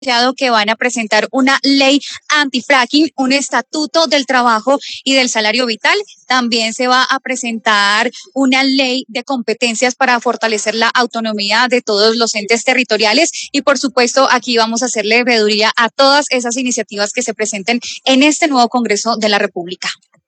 que van a presentar una ley anti-fracking, un estatuto del trabajo y del salario vital. También se va a presentar una ley de competencias para fortalecer la autonomía de todos los entes territoriales y, por supuesto, aquí vamos a hacerle veeduría a todas esas iniciativas que se presenten en este nuevo Congreso de la República.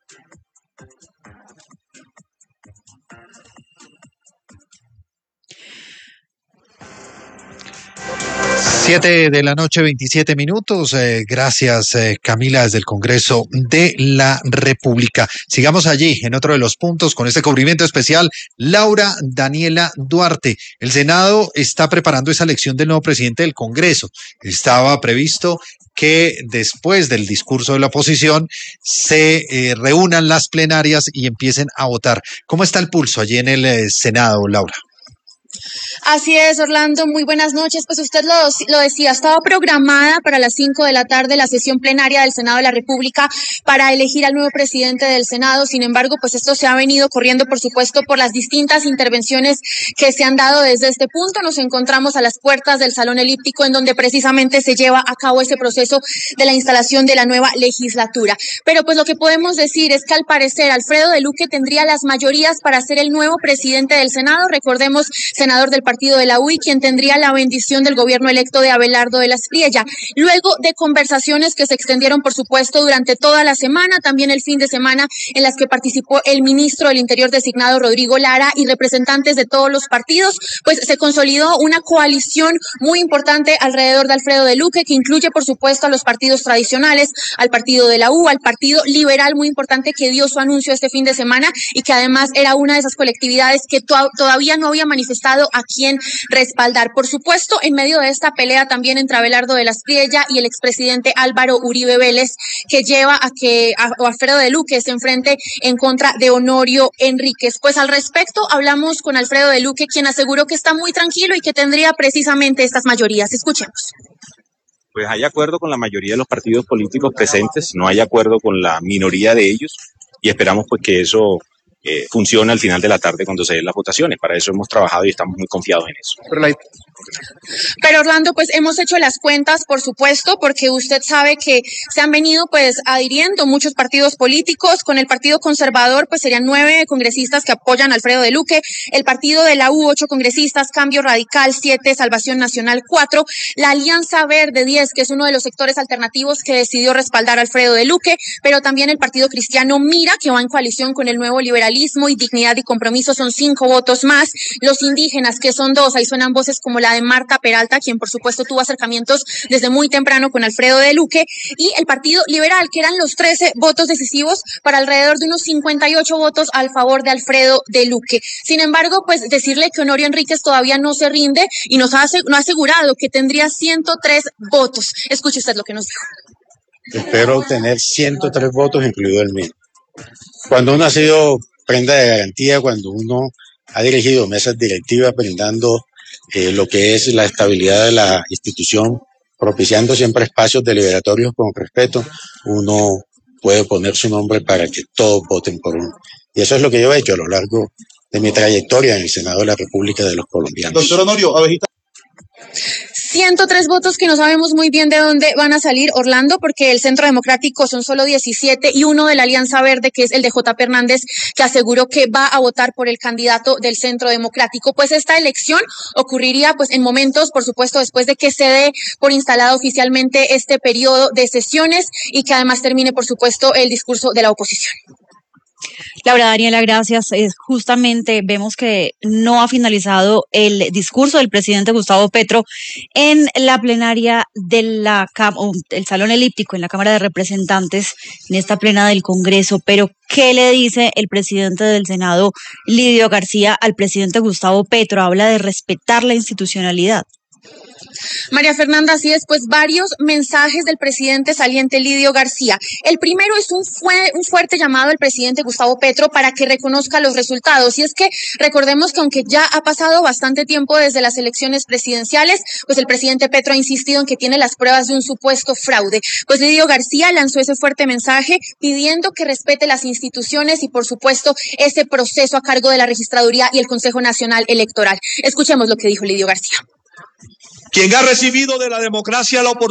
7 de la noche, 27 minutos. Gracias, Camila, desde el Congreso de la República. Sigamos allí, en otro de los puntos, con este cubrimiento especial. Laura Daniela Duarte. El Senado está preparando esa elección del nuevo presidente del Congreso. Estaba previsto que después del discurso de la oposición se reúnan las plenarias y empiecen a votar. ¿Cómo está el pulso allí en el Senado, Laura? Así es, Orlando, muy buenas noches. Pues usted lo decía, estaba programada para las 5 de la tarde la sesión plenaria del Senado de la República para elegir al nuevo presidente del Senado. Sin embargo, pues esto se ha venido corriendo, por supuesto, por las distintas intervenciones que se han dado desde este punto. Nos encontramos a las puertas del Salón Elíptico, en donde precisamente se lleva a cabo ese proceso de la instalación de la nueva legislatura. Pero pues lo que podemos decir es que al parecer Alfredo de Luque tendría las mayorías para ser el nuevo presidente del Senado. Recordemos, senador del partido de la UI, quien tendría la bendición del gobierno electo de Abelardo de la Espriella. Luego de conversaciones que se extendieron, por supuesto, durante toda la semana, también el fin de semana, en las que participó el ministro del Interior designado Rodrigo Lara y representantes de todos los partidos, pues se consolidó una coalición muy importante alrededor de Alfredo de Luque, que incluye, por supuesto, a los partidos tradicionales, al partido de la U, al partido liberal, muy importante, que dio su anuncio este fin de semana y que además era una de esas colectividades que todavía no había manifestado a quién respaldar. Por supuesto, en medio de esta pelea también entre Abelardo de la Espriella y el expresidente Álvaro Uribe Vélez, que lleva a que Alfredo de Luque se enfrente en contra de Honorio Enríquez. Pues al respecto hablamos con Alfredo de Luque, quien aseguró que está muy tranquilo y que tendría precisamente estas mayorías. Escuchemos. Pues hay acuerdo con la mayoría de los partidos políticos presentes, no hay acuerdo con la minoría de ellos y esperamos pues que eso funciona al final de la tarde cuando se den las votaciones. Para eso hemos trabajado y estamos muy confiados en eso. Pero Orlando, pues hemos hecho las cuentas, por supuesto, porque usted sabe que se han venido pues adhiriendo muchos partidos políticos. Con el Partido Conservador pues serían 9 congresistas que apoyan a Alfredo de Luque, el partido de la U 8 congresistas, Cambio Radical 7, Salvación Nacional 4, la Alianza Verde 10, que es uno de los sectores alternativos que decidió respaldar a Alfredo de Luque, pero también el Partido Cristiano Mira, que va en coalición con el Nuevo Liberalismo y Dignidad y Compromiso, son 5 votos más. Los indígenas, que son 2, ahí suenan voces como la de Marta Peralta, quien por supuesto tuvo acercamientos desde muy temprano con Alfredo de Luque, y el Partido Liberal, que eran los 13 votos decisivos para alrededor de unos 58 votos al favor de Alfredo de Luque. Sin embargo, pues decirle que Honorio Enríquez todavía no se rinde y no ha asegurado que tendría 103 votos. Escuche usted lo que nos dijo. Espero obtener 103 votos, incluido el mío. Cuando uno ha sido prenda de garantía, cuando uno ha dirigido mesas directivas brindando lo que es la estabilidad de la institución, propiciando siempre espacios deliberatorios con respeto, uno puede poner su nombre para que todos voten por uno. Y eso es lo que yo he hecho a lo largo de mi trayectoria en el Senado de la República de los Colombianos. Doctor Honorio, abejita. 103 votos que no sabemos muy bien de dónde van a salir, Orlando, porque el Centro Democrático son solo 17 y uno de la Alianza Verde, que es el de J. Hernández, que aseguró que va a votar por el candidato del Centro Democrático. Pues esta elección ocurriría pues en momentos, por supuesto, después de que se dé por instalado oficialmente este periodo de sesiones y que además termine, por supuesto, el discurso de la oposición. Laura Daniela, gracias. Justamente vemos que no ha finalizado el discurso del presidente Gustavo Petro en la plenaria del Salón Elíptico en la Cámara de Representantes, en esta plena del Congreso. Pero, ¿qué le dice el presidente del Senado, Lidio García, al presidente Gustavo Petro? Habla de respetar la institucionalidad. María Fernanda, así es, pues varios mensajes del presidente saliente Lidio García. El primero es un fuerte llamado al presidente Gustavo Petro para que reconozca los resultados. Y es que recordemos que aunque ya ha pasado bastante tiempo desde las elecciones presidenciales, pues el presidente Petro ha insistido en que tiene las pruebas de un supuesto fraude. Pues Lidio García lanzó ese fuerte mensaje pidiendo que respete las instituciones y, por supuesto, ese proceso a cargo de la Registraduría y el Consejo Nacional Electoral. Escuchemos lo que dijo Lidio García. quien ha recibido de la democracia la oportunidad